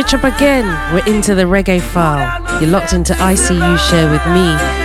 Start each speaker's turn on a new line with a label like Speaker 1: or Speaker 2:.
Speaker 1: switch up again. We're into the reggae file. You're locked into ICU Share with me,